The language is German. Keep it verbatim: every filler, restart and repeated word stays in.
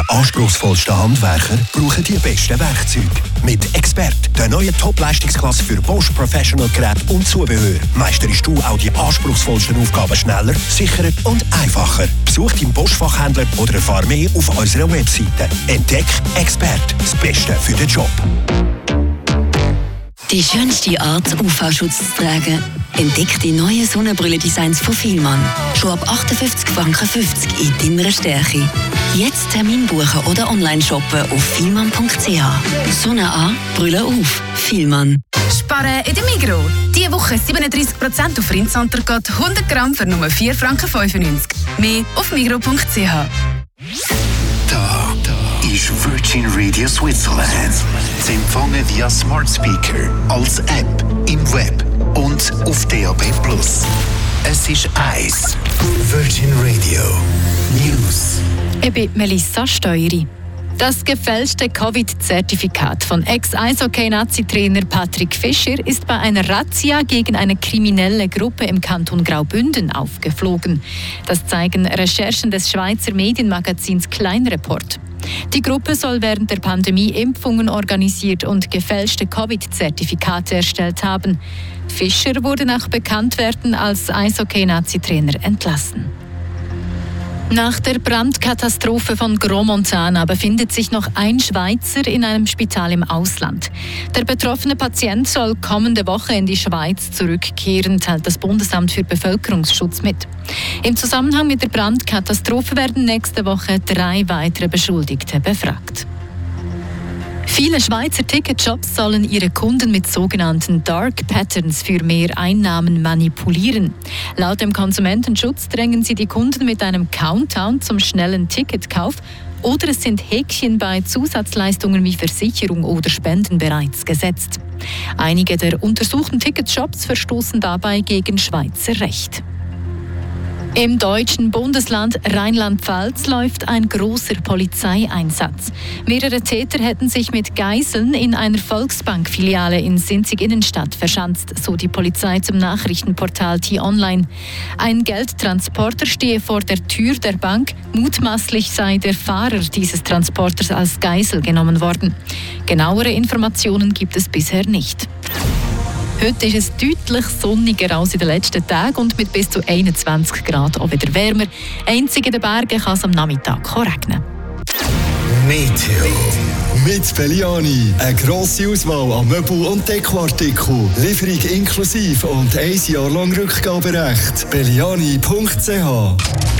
die anspruchsvollsten Handwerker brauchen die besten Werkzeuge. Mit Expert, der neuen Top-Leistungsklasse für Bosch Professional Geräte und Zubehör, meisterst du auch die anspruchsvollsten Aufgaben schneller, sicherer und einfacher. Besuch deinen Bosch-Fachhändler oder erfahre mehr auf unserer Webseite. Entdeck Expert, das Beste für den Job. Die schönste Art, U V-Schutz zu tragen. Entdeck die neuen Sonnenbrille-Designs von Fielmann. Schon ab achtundfünfzig Franken fünfzig in deiner Stärke. Jetzt Termin buchen oder online shoppen auf fielmann punkt c h. Sonne an, Brille auf. Fielmann. Sparen in der Migros. Diese Woche siebenunddreißig Prozent auf Rindsontergott, hundert Gramm für nur vier Franken fünfundneunzig. Mehr auf migros punkt c h. Da, da ist Virgin Radio Switzerland. Sie empfangen via Smart Speaker, als App, im Web und auf D A B plus. Es ist eins. Virgin Radio News. Ich bin Melissa Steueri. Das gefälschte Covid-Zertifikat von Ex-Eishockey-Nazi-Trainer Patrick Fischer ist bei einer Razzia gegen eine kriminelle Gruppe im Kanton Graubünden aufgeflogen. Das zeigen Recherchen des Schweizer Medienmagazins Kleinreport. Die Gruppe soll während der Pandemie Impfungen organisiert und gefälschte Covid-Zertifikate erstellt haben. Fischer wurde nach Bekanntwerden als Eishockey-Nazi-Trainer entlassen. Nach der Brandkatastrophe von Gros Montana befindet sich noch ein Schweizer in einem Spital im Ausland. Der betroffene Patient soll kommende Woche in die Schweiz zurückkehren, teilt das Bundesamt für Bevölkerungsschutz mit. Im Zusammenhang mit der Brandkatastrophe werden nächste Woche drei weitere Beschuldigte befragt. Viele Schweizer Ticketshops sollen ihre Kunden mit sogenannten Dark Patterns für mehr Einnahmen manipulieren. Laut dem Konsumentenschutz drängen sie die Kunden mit einem Countdown zum schnellen Ticketkauf oder es sind Häkchen bei Zusatzleistungen wie Versicherung oder Spenden bereits gesetzt. Einige der untersuchten Ticketshops verstoßen dabei gegen Schweizer Recht. Im deutschen Bundesland Rheinland-Pfalz läuft ein großer Polizeieinsatz. Mehrere Täter hätten sich mit Geiseln in einer Volksbank-Filiale in Sinzig-Innenstadt verschanzt, so die Polizei zum Nachrichtenportal T-Online. Ein Geldtransporter stehe vor der Tür der Bank. Mutmaßlich sei der Fahrer dieses Transporters als Geisel genommen worden. Genauere Informationen gibt es bisher nicht. Heute ist es deutlich sonniger als in den letzten Tagen und mit bis zu einundzwanzig Grad auch wieder wärmer. Einzig in den Bergen kann es am Nachmittag regnen. Meteo. Mit Belliani. Eine grosse Auswahl an Möbel- und Dekoartikeln. Lieferung inklusive und ein Jahr lang Rückgaberecht. belliani punkt c h